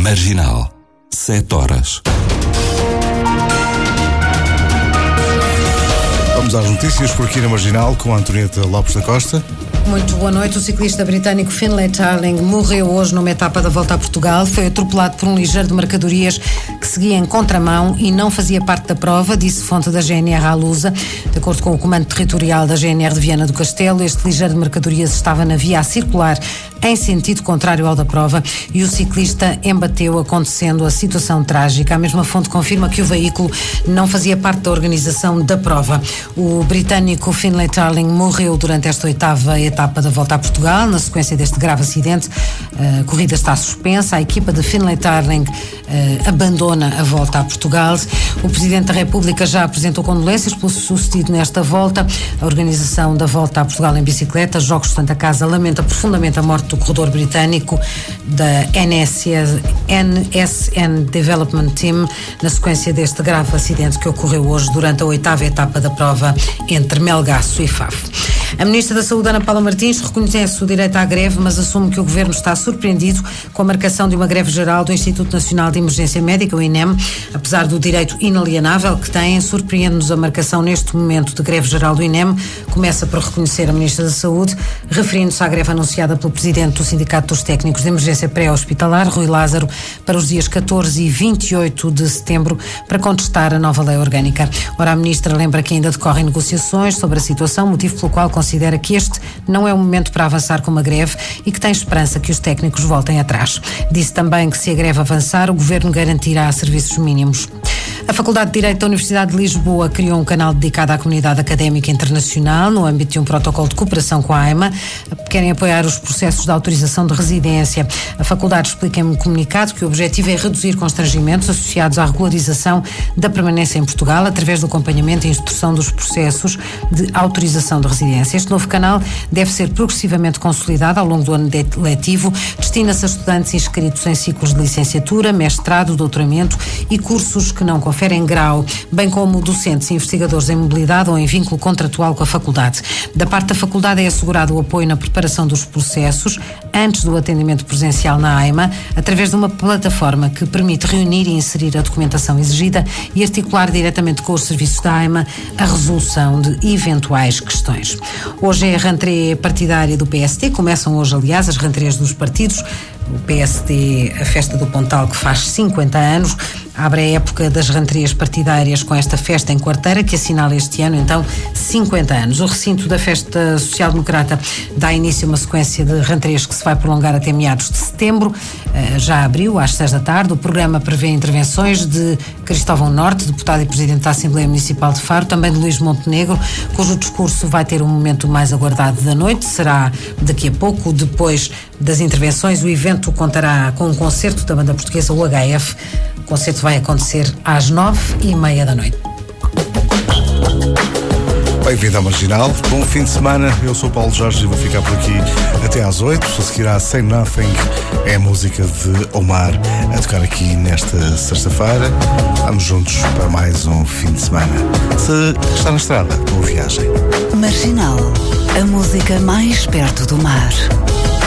Marginal, 7 horas. Vamos às notícias por aqui na Marginal com a Antonieta Lopes da Costa. Muito boa noite. O ciclista britânico Finlay Tarling morreu hoje numa etapa da Volta a Portugal. Foi atropelado por um ligeiro de mercadorias que seguia em contramão e não fazia parte da prova, disse fonte da GNR à Lusa. De acordo com o comando territorial da GNR de Viana do Castelo, este ligeiro de mercadorias estava na via a circular em sentido contrário ao da prova e o ciclista embateu, acontecendo a situação trágica. A mesma fonte confirma que o veículo não fazia parte da organização da prova. O britânico Finlay Tarling morreu durante esta oitava etapa da Volta a Portugal. Na sequência deste grave acidente, a corrida está suspensa. A equipa de Finlay Tarling abandona a Volta a Portugal. O Presidente da República já apresentou condolências pelo sucedido nesta volta. A organização da Volta a Portugal em bicicleta, Jogos de Santa Casa, lamenta profundamente a morte do corredor britânico da NSN Development Team na sequência deste grave acidente que ocorreu hoje durante a oitava etapa da prova entre Melgaço e Faf. A Ministra da Saúde, Ana Paula Martins, reconhece o direito à greve, mas assume que o Governo está surpreendido com a marcação de uma greve geral do Instituto Nacional de Emergência Médica, o INEM. Apesar do direito inalienável que tem, surpreende-nos a marcação neste momento de greve geral do INEM. Começa por reconhecer a Ministra da Saúde, referindo-se à greve anunciada pelo Presidente do Sindicato dos Técnicos de Emergência Pré-Hospitalar, Rui Lázaro, para os dias 14 e 28 de setembro, para contestar a nova lei orgânica. Ora, a Ministra lembra que ainda decorrem negociações sobre a situação, motivo pelo qual considera que este não é o momento para avançar com uma greve e que tem esperança que os técnicos voltem atrás. Disse também que se a greve avançar, o Governo garantirá serviços mínimos. A Faculdade de Direito da Universidade de Lisboa criou um canal dedicado à comunidade académica internacional no âmbito de um protocolo de cooperação com a AIMA. Querem apoiar os processos de autorização de residência. A Faculdade explica em um comunicado que o objetivo é reduzir constrangimentos associados à regularização da permanência em Portugal através do acompanhamento e instrução dos processos de autorização de residência. Este novo canal deve ser progressivamente consolidado ao longo do ano letivo. Destina-se a estudantes inscritos em ciclos de licenciatura, mestrado, doutoramento e cursos que não conferem grau, bem como docentes e investigadores em mobilidade ou em vínculo contratual com a faculdade. Da parte da faculdade é assegurado o apoio na preparação dos processos antes do atendimento presencial na AIMA, através de uma plataforma que permite reunir e inserir a documentação exigida e articular diretamente com os serviços da AIMA a resolução de eventuais questões. Hoje é a rentrée partidária do PSD, começam hoje, aliás, as rentrées dos partidos. O PSD, a Festa do Pontal, que faz 50 anos, abre a época das rentrées partidárias com esta festa em Quarteira, que assinala este ano, então, 50 anos. O recinto da Festa Social Democrata dá início a uma sequência de rentrées que se vai prolongar até meados de setembro. Já abriu, às 6 da tarde. O programa prevê intervenções de Cristóvão Norte, deputado e presidente da Assembleia Municipal de Faro, também de Luís Montenegro, cujo discurso vai ter um momento mais aguardado da noite. Será daqui a pouco, depois das intervenções. O evento contará com um concerto da banda portuguesa UHF. O concerto vai acontecer às 9h30 da noite. Bem-vindo à Marginal, bom fim de semana. Eu sou Paulo Jorge e vou ficar por aqui até às 8. A seguir a Say Nothing é a música de Omar a tocar aqui nesta sexta-feira. Vamos juntos para mais um fim de semana. Se está na estrada, boa viagem. Marginal, a música mais perto do mar.